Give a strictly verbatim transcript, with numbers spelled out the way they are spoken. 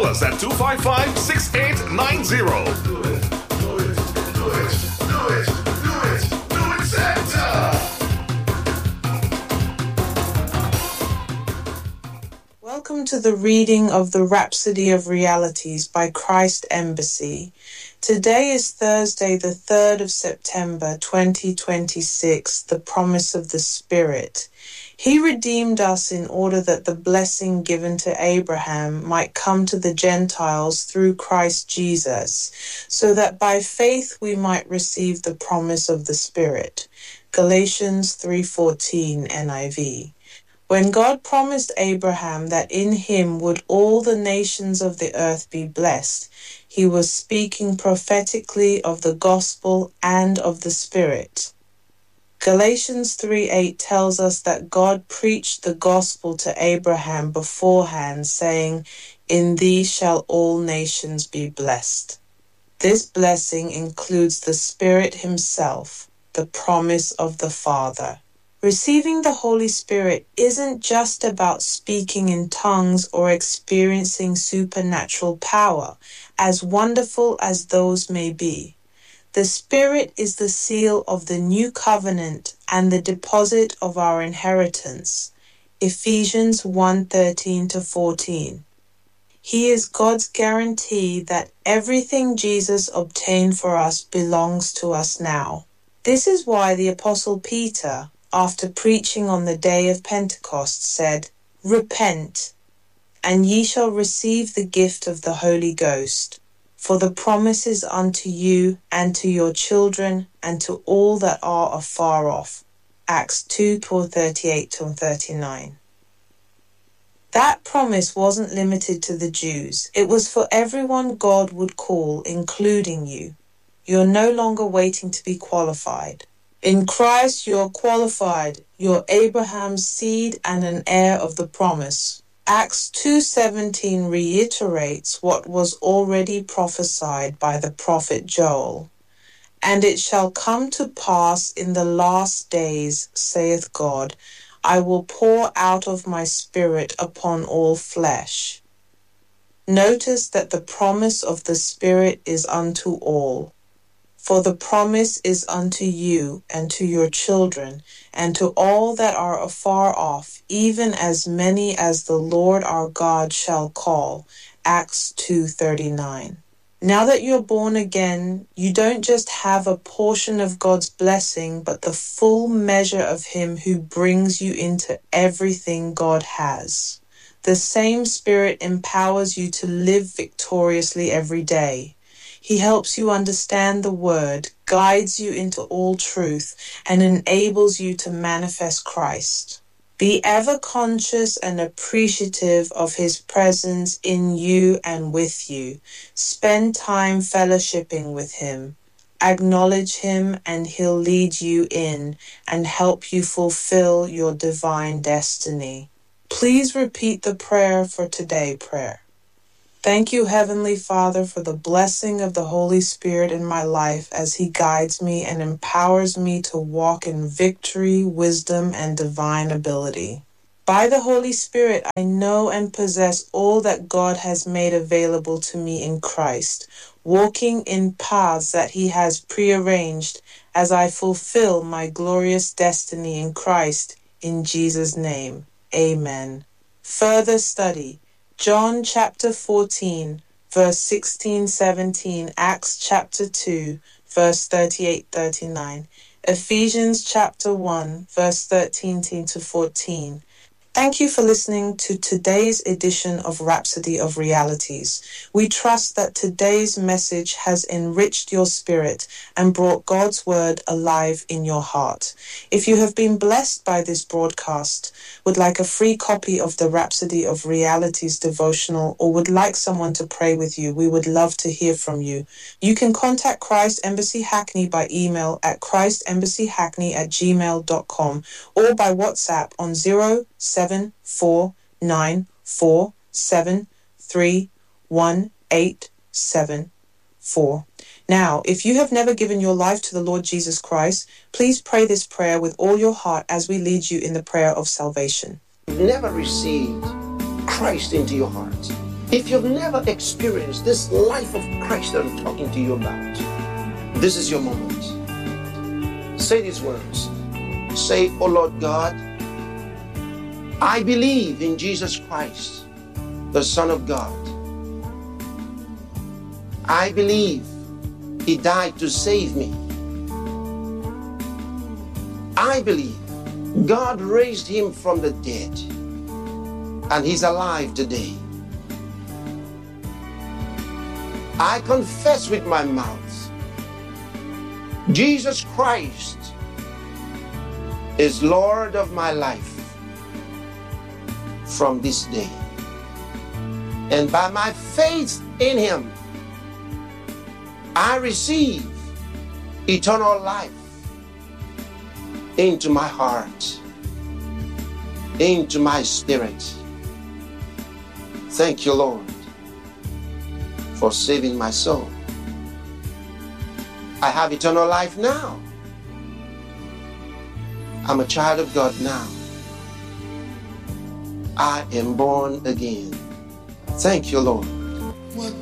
Call us at two five five, six eight nine zero. Do it, do it, do it, do it, do it, do it, Santa! Welcome to the reading of the Rhapsody of Realities by Christ Embassy. Today is Thursday, the third of September, twenty twenty-six, the promise of the Spirit. He redeemed us in order that the blessing given to Abraham might come to the Gentiles through Christ Jesus, so that by faith we might receive the promise of the Spirit. Galatians three fourteen N I V. When God promised Abraham that in him would all the nations of the earth be blessed, he was speaking prophetically of the gospel and of the Spirit. Galatians three eight tells us that God preached the gospel to Abraham beforehand, saying, "In thee shall all nations be blessed." This blessing includes the Spirit himself, the promise of the Father. Receiving the Holy Spirit isn't just about speaking in tongues or experiencing supernatural power, as wonderful as those may be. The Spirit is the seal of the new covenant and the deposit of our inheritance. Ephesians one thirteen to fourteen. He is God's guarantee that everything Jesus obtained for us belongs to us now. This is why the Apostle Peter, after preaching on the day of Pentecost, said, "Repent, and ye shall receive the gift of the Holy Ghost. For the promise is unto you and to your children and to all that are afar off." Acts two thirty-eight to thirty-nine. That promise wasn't limited to the Jews. It was for everyone God would call, including you. You're no longer waiting to be qualified. In Christ you're qualified. You're Abraham's seed and an heir of the promise. Acts two seventeen reiterates what was already prophesied by the prophet Joel. "And it shall come to pass in the last days, saith God, I will pour out of my Spirit upon all flesh." Notice that the promise of the Spirit is unto all. For the promise is unto you and to your children and to all that are afar off, even as many as the Lord our God shall call. Acts two thirty-nine. Now that you're born again, you don't just have a portion of God's blessing, but the full measure of Him who brings you into everything God has. The same Spirit empowers you to live victoriously every day. He helps you understand the Word, guides you into all truth, and enables you to manifest Christ. Be ever conscious and appreciative of His presence in you and with you. Spend time fellowshipping with Him. Acknowledge Him and He'll lead you in and help you fulfill your divine destiny. Please repeat the prayer for today prayer. Thank you, Heavenly Father, for the blessing of the Holy Spirit in my life as He guides me and empowers me to walk in victory, wisdom, and divine ability. By the Holy Spirit, I know and possess all that God has made available to me in Christ, walking in paths that He has prearranged as I fulfill my glorious destiny in Christ. In Jesus' name, amen. Further study. John chapter fourteen, verse sixteen seventeen, Acts chapter two, verse thirty-eight thirty-nine, Ephesians chapter one, verse thirteen to fourteen. Thank you for listening to today's edition of Rhapsody of Realities. We trust that today's message has enriched your spirit and brought God's word alive in your heart. If you have been blessed by this broadcast, would like a free copy of the Rhapsody of Realities devotional, or would like someone to pray with you, we would love to hear from you. You can contact Christ Embassy Hackney by email at christembassy.hackney at gmail dot com or by WhatsApp on zero seven four nine four seven three one eight seven four. Now, if you have never given your life to the Lord Jesus Christ, please pray this prayer with all your heart as we lead you in the prayer of salvation. You've never received Christ into your heart. If you've never experienced this life of Christ that I'm talking to you about, this is your moment. Say these words. Say, "Oh Lord God, I believe in Jesus Christ, the Son of God. I believe He died to save me. I believe God raised Him from the dead, and He's alive today. I confess with my mouth, Jesus Christ is Lord of my life from this day. And by my faith in Him, I receive eternal life into my heart, into my spirit. Thank you, Lord, for saving my soul. I have eternal life now. I'm a child of God now. I am born again. Thank you, Lord. What